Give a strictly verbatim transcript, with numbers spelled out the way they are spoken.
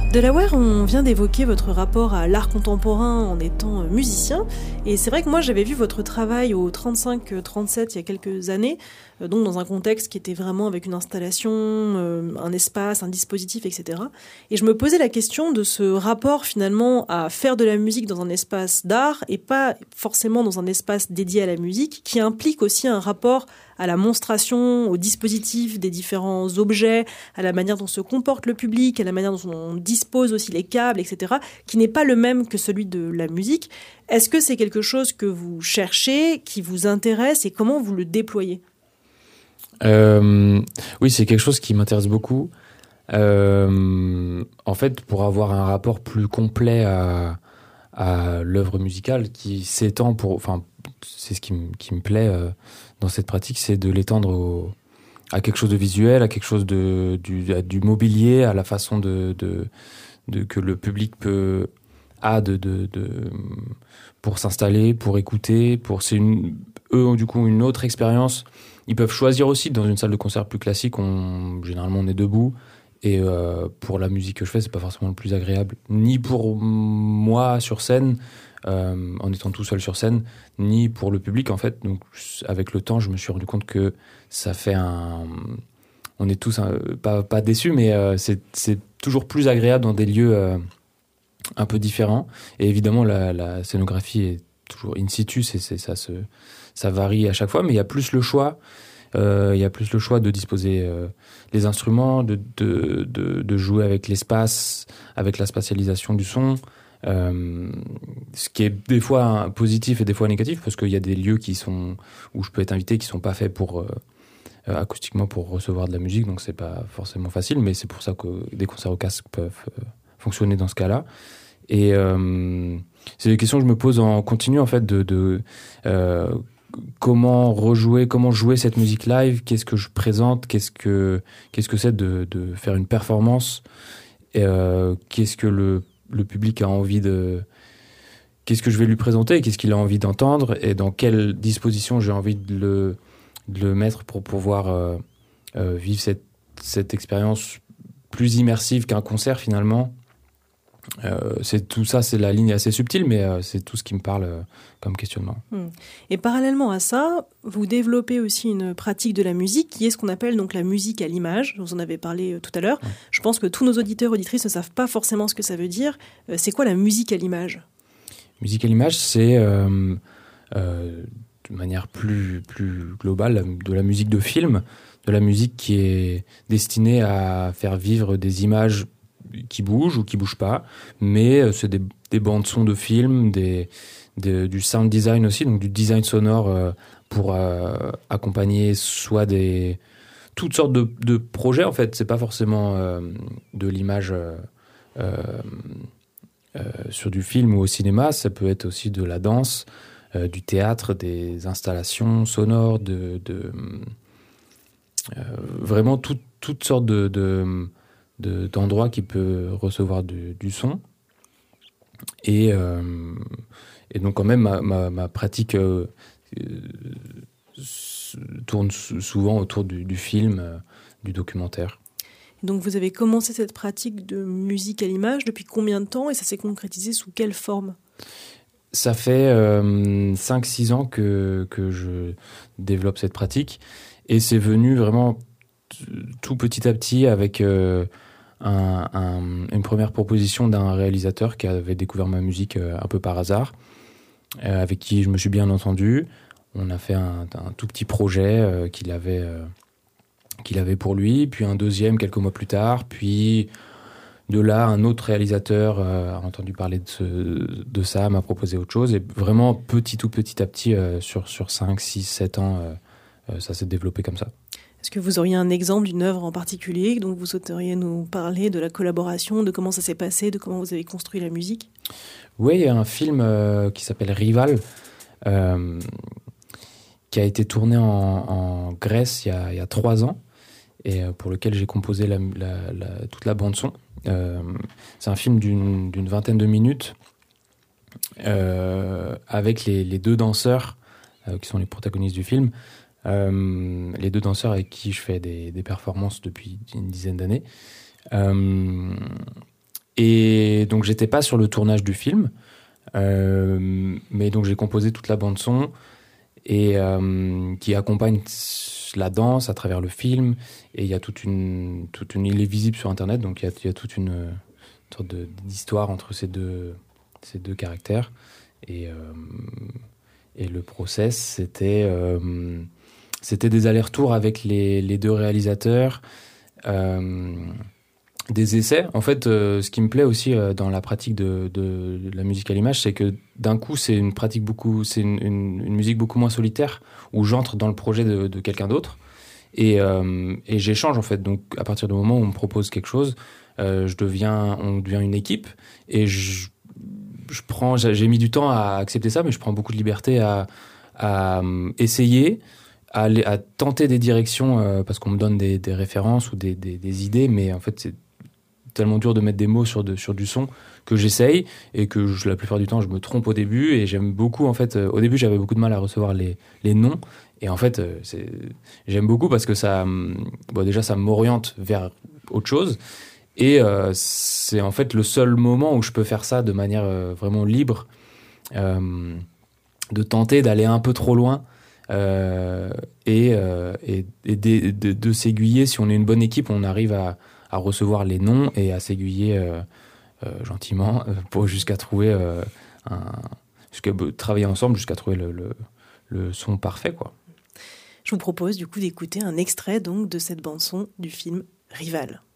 Delaware, on vient d'évoquer votre rapport à l'art contemporain en étant musicien, et c'est vrai que moi j'avais vu votre travail au trente-cinq trente-sept il y a quelques années, euh, donc dans un contexte qui était vraiment avec une installation, euh, un espace, un dispositif, et cetera. Et je me posais la question de ce rapport finalement à faire de la musique dans un espace d'art et pas forcément dans un espace dédié à la musique, qui implique aussi un rapport à la monstration, au dispositif des différents objets, à la manière dont se comporte le public, à la manière dont on dispose aussi les câbles, et cetera, qui n'est pas le même que celui de la musique. Est-ce que c'est quelque chose que vous cherchez, qui vous intéresse, et comment vous le déployez ? euh, Oui, c'est quelque chose qui m'intéresse beaucoup. Euh, en fait, pour avoir un rapport plus complet à, à l'œuvre musicale qui s'étend pour... Enfin, c'est ce qui, m- qui me plaît euh, dans cette pratique, c'est de l'étendre au, à quelque chose de visuel, à quelque chose de du, à du mobilier, à la façon de, de, de que le public peut a de, de, de pour s'installer, pour écouter, pour c'est une eux ont du coup une autre expérience. Ils peuvent choisir aussi dans une salle de concert plus classique. On généralement on est debout et euh, pour la musique que je fais, c'est pas forcément le plus agréable, ni pour moi sur scène. Euh, en étant tout seul sur scène, ni pour le public en fait. Donc avec le temps, je me suis rendu compte que ça fait un... On est tous un... pas, pas déçus, mais euh, c'est, c'est toujours plus agréable dans des lieux euh, un peu différents. Et évidemment, la, la scénographie est toujours in situ, c'est, c'est, ça, se, ça varie à chaque fois, mais il y a plus le choix. Euh, il y a plus le choix de disposer euh, les instruments, de, de, de, de jouer avec l'espace, avec la spatialisation du son. Euh, ce qui est des fois positif et des fois négatif parce qu'il y a des lieux qui sont où je peux être invité qui sont pas faits pour euh, acoustiquement pour recevoir de la musique, donc c'est pas forcément facile, mais c'est pour ça que des concerts au casque peuvent euh, fonctionner dans ce cas-là. Et euh, c'est des questions que je me pose en continu en fait de, de euh, comment rejouer, comment jouer cette musique live, qu'est-ce que je présente, qu'est-ce que qu'est-ce que c'est de, de faire une performance, et, euh, qu'est-ce que le le public a envie de... Qu'est-ce que je vais lui présenter, qu'est-ce qu'il a envie d'entendre et dans quelle disposition j'ai envie de le, de le mettre pour pouvoir euh, euh, vivre cette, cette expérience plus immersive qu'un concert finalement. Euh, c'est tout ça, c'est la ligne assez subtile, mais euh, c'est tout ce qui me parle euh, comme questionnement. Et parallèlement à ça, vous développez aussi une pratique de la musique qui est ce qu'on appelle donc la musique à l'image. Vous en avez parlé euh, tout à l'heure. Ouais. Je pense que tous nos auditeurs auditrices ne savent pas forcément ce que ça veut dire. Euh, c'est quoi la musique à l'image ? Musique à l'image, c'est euh, euh, de manière plus plus globale de la musique de film, de la musique qui est destinée à faire vivre des images qui bougent ou qui bougent pas, mais c'est des, des bandes son de films, des, des, du sound design aussi, donc du design sonore euh, pour euh, accompagner soit des toutes sortes de, de projets en fait. C'est pas forcément euh, de l'image euh, euh, euh, sur du film ou au cinéma, ça peut être aussi de la danse, euh, du théâtre, des installations sonores, de, de euh, vraiment tout, toutes sortes de, de De, d'endroits qui peut recevoir du, du son. Et, euh, et donc quand même, ma, ma, ma pratique euh, euh, tourne souvent autour du, du film, euh, du documentaire. Donc vous avez commencé cette pratique de musique à l'image depuis combien de temps et ça s'est concrétisé sous quelle forme ? Ça fait euh, cinq six ans que, que je développe cette pratique et c'est venu vraiment tout petit à petit avec... Euh, Un, un, une première proposition d'un réalisateur qui avait découvert ma musique euh, un peu par hasard, euh, avec qui je me suis bien entendu. On a fait un, un tout petit projet euh, qu'il avait, euh, qu'il avait pour lui, puis un deuxième quelques mois plus tard, puis de là, un autre réalisateur euh, a entendu parler de, ce, de ça, m'a proposé autre chose, et vraiment petit tout petit à petit, euh, sur, sur cinq, six, sept ans, euh, euh, ça s'est développé comme ça. Est-ce que vous auriez un exemple d'une œuvre en particulier dont vous souhaiteriez nous parler, de la collaboration, de comment ça s'est passé, de comment vous avez construit la musique ? Oui, il y a un film euh, qui s'appelle Rival, euh, qui a été tourné en, en Grèce il y, a, il y a trois ans, et euh, pour lequel j'ai composé la, la, la, toute la bande-son. Euh, c'est un film d'une, d'une vingtaine de minutes, euh, avec les, les deux danseurs, euh, qui sont les protagonistes du film, Euh, les deux danseurs avec qui je fais des, des performances depuis une dizaine d'années. Euh, Et donc, j'étais pas sur le tournage du film, euh, mais donc j'ai composé toute la bande son et euh, qui accompagne la danse à travers le film. Et il y a toute une, toute une, il est visible sur Internet, donc il y a, il y a toute une, une sorte de, d'histoire entre ces deux, ces deux caractères. Et, euh, et le process, c'était, euh, c'était des allers-retours avec les, les deux réalisateurs. Euh, des essais. En fait, euh, ce qui me plaît aussi euh, dans la pratique de, de, de la musique à l'image, c'est que d'un coup, c'est une pratique beaucoup, c'est une, une, une musique beaucoup moins solitaire où j'entre dans le projet de, de quelqu'un d'autre et, euh, et j'échange en fait. Donc, à partir du moment où on me propose quelque chose, euh, je deviens, on devient une équipe et je, je prends, j'ai mis du temps à accepter ça, mais je prends beaucoup de liberté à, à essayer. À, aller, à tenter des directions euh, parce qu'on me donne des, des références ou des, des, des idées, mais en fait, c'est tellement dur de mettre des mots sur, de, sur du son que j'essaye et que je, la plupart du temps je me trompe au début et j'aime beaucoup en fait euh, au début j'avais beaucoup de mal à recevoir les, les noms et en fait euh, c'est, j'aime beaucoup parce que ça bon, déjà ça m'oriente vers autre chose et euh, c'est en fait le seul moment où je peux faire ça de manière euh, vraiment libre euh, de tenter d'aller un peu trop loin euh, et, euh, et, et de, de, de s'aiguiller. Si on est une bonne équipe, on arrive à à recevoir les noms et à s'aiguiller euh, euh, gentiment euh, pour jusqu'à trouver euh, un, jusqu'à travailler ensemble jusqu'à trouver le, le, le son parfait, quoi. Je vous propose du coup d'écouter un extrait donc de cette bande son du film Rival.